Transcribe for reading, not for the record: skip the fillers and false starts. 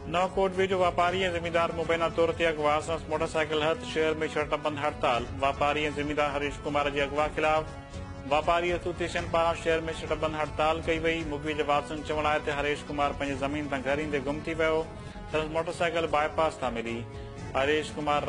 नौकोट वेझो वापारी ऐं ज़मींदार मुबैना तौर ते अगवा सां मोटरसाइकिल हथ शहर में शर्तबंद हड़ताल। वापारी ऐं ज़मींदार हरीश कुमार जे अगवा खिलाफ़ वापारी एसोसिएशन पारां शहर में शर्तबंद हड़ताल कई वई। मुबी जे वासन चवण आहे त हरीश कुमार पंहिंजी ज़मीन तां घर ईंदे गुम थी वियो। संदसि मोटरसाइकिल बाईपास तां मिली। हरीश कुमार